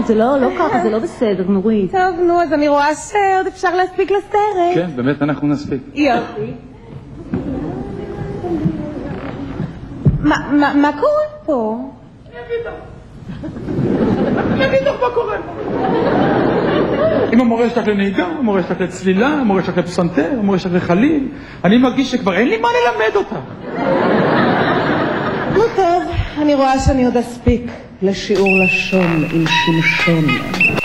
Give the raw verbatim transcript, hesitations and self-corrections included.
זה לא, לא ככה, זה לא בסדר, נורית. טוב, נו, אז אני רואה שעוד אפשר להספיק לסרט. כן, באמת אנחנו נספיק. יופי. מה, מה, מה קורה פה? אני אגיד לך. אני אגיד לך מה קורה. עם המורה שלך לנהיגה, המורה שלך לצלילה, המורה שלך לפסנתר, המורה שלך לחליל, אני מרגיש שכבר אין לי מה ללמד אותה. נו טוב, אני רואה שאני עוד אספיק לשיעור לשון עם שמשון.